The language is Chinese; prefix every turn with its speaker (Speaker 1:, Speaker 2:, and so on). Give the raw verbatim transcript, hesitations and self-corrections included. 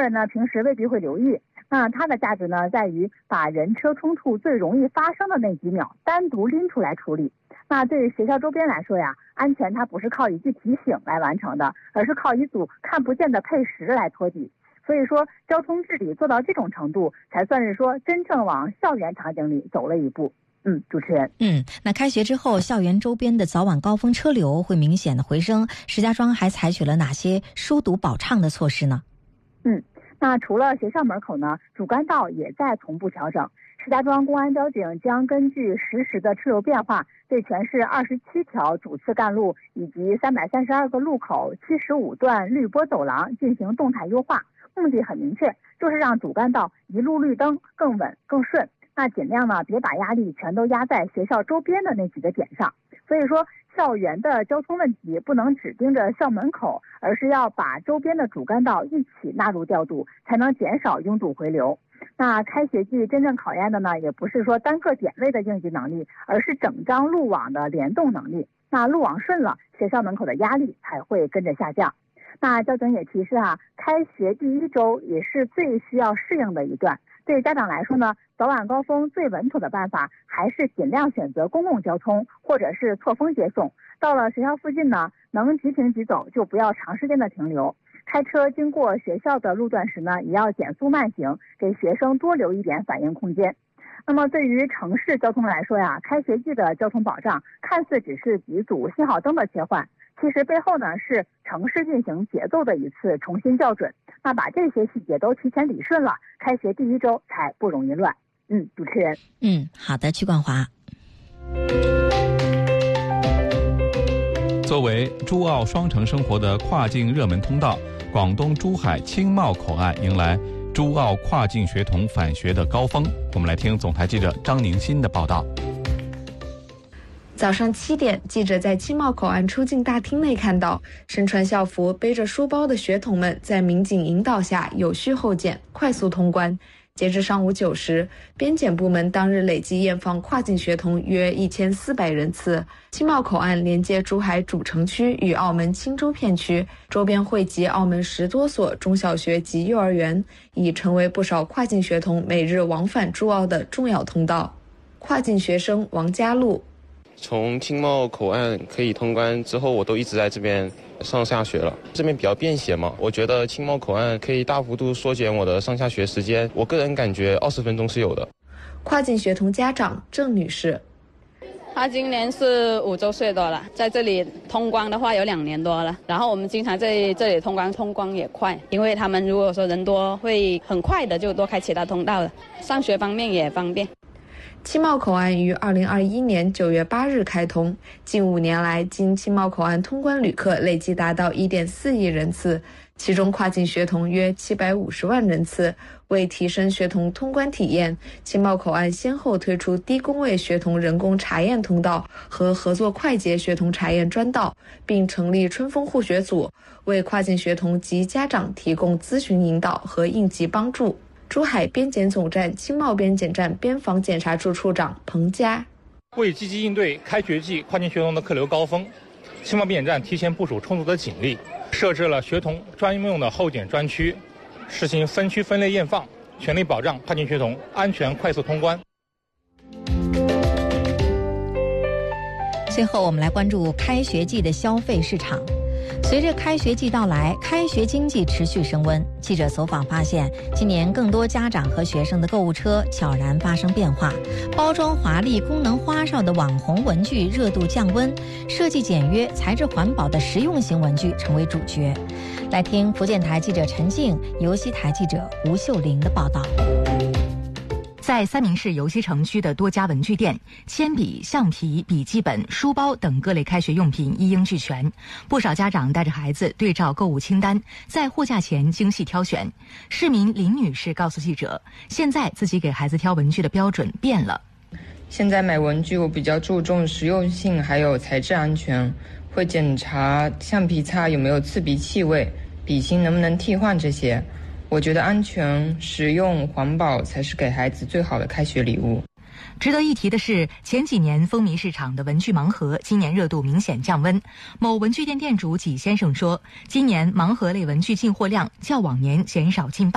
Speaker 1: 人呢平时未必会留意。那它的价值呢，在于把人车冲突最容易发生的那几秒单独拎出来处理。那对于学校周边来说呀，安全它不是靠一句提醒来完成的，而是靠一组看不见的配时来托底。所以说，交通治理做到这种程度，才算是说真正往校园场景里走了一步。嗯，主持人。
Speaker 2: 嗯，那开学之后，校园周边的早晚高峰车流会明显的回升。石家庄还采取了哪些疏堵保畅的措施呢？
Speaker 1: 嗯。那除了学校门口呢，主干道也在同步调整。石家庄公安交警将根据实时的车流变化，对全市二十七条主次干路以及三百三十二个路口、七十五段绿波走廊进行动态优化。目的很明确，就是让主干道一路绿灯更稳更顺。那尽量呢，别把压力全都压在学校周边的那几个点上。所以说，校园的交通问题不能只盯着校门口，而是要把周边的主干道一起纳入调度，才能减少拥堵回流。那开学季真正考验的呢，也不是说单个点位的应急能力，而是整张路网的联动能力。那路网顺了，学校门口的压力才会跟着下降。那交警也提示啊，开学第一周也是最需要适应的一段。对家长来说呢，早晚高峰最稳妥的办法还是尽量选择公共交通或者是错峰接送。到了学校附近呢，能即停即走，就不要长时间的停留。开车经过学校的路段时呢，也要减速慢行，给学生多留一点反应空间。那么对于城市交通来说呀，开学季的交通保障看似只是几组信号灯的切换，其实背后呢是城市运行节奏的一次重新校准。那把这些细节都提前理顺了，开学第一周才不容易乱。嗯，主持人。
Speaker 2: 嗯，好的，曲冠华。
Speaker 3: 作为珠澳双城生活的跨境热门通道，广东珠海青茂口岸迎来珠澳跨境学童返学的高峰。我们来听总台记者张宁新的报道。
Speaker 4: 早上七点，记者在青茂口岸出境大厅内看到，身穿校服、背着书包的学童们在民警引导下有序后检，快速通关。截至上午九时，边检部门当日累计验放跨境学童约一千四百人次。青茂口岸连接珠海主城区与澳门青州片区，周边汇集澳门十多所中小学及幼儿园，已成为不少跨境学童每日往返珠澳的重要通道。跨境学生王家路。
Speaker 5: 从青茂口岸可以通关之后，我都一直在这边上下学了。这边比较便携嘛，我觉得青茂口岸可以大幅度缩减我的上下学时间，我个人感觉二十分钟是有的。
Speaker 4: 跨境学童家长郑女士，
Speaker 6: 他今年是五周岁多了，在这里通关的话有两年多了。然后我们经常在这里通关，通关也快，因为他们如果说人多，会很快的就多开其他通道了。上学方面也方便。
Speaker 4: 青茂口岸于二零二一年九月八日开通，近五年来，经青茂口岸通关旅客累计达到一点四亿人次，其中跨境学童约七百五十万人次。为提升学童通关体验，青茂口岸先后推出低工位学童人工查验通道和合作快捷学童查验专道，并成立春风护学组，为跨境学童及家长提供咨询引导和应急帮助。珠海边检总站青茂边检站边防检查处处长彭佳，
Speaker 7: 为积极应对开学季跨境学童的客流高峰，青茂边检站提前部署充足的警力，设置了学童专用的候检专区，实行分区分类验放，全力保障跨境学童安全快速通关。
Speaker 2: 最后我们来关注开学季的消费市场。随着开学季到来，开学经济持续升温。记者走访发现，今年更多家长和学生的购物车悄然发生变化，包装华丽、功能花哨的网红文具热度降温，设计简约、材质环保的实用型文具成为主角。来听福建台记者陈静、尤西台记者吴秀玲的报道。
Speaker 8: 在三明市尤西城区的多家文具店，铅笔、橡皮、笔记本、书包等各类开学用品一应俱全。不少家长带着孩子对照购物清单，在货架前精细挑选。市民林女士告诉记者，现在自己给孩子挑文具的标准变了。
Speaker 9: 现在买文具我比较注重实用性还有材质安全，会检查橡皮擦有没有刺鼻气味，笔芯能不能替换这些。我觉得安全、实用、环保才是给孩子最好的开学礼物。
Speaker 8: 值得一提的是，前几年风靡市场的文具盲盒，今年热度明显降温。某文具店店主纪先生说，今年盲盒类文具进货量较往年减少近半。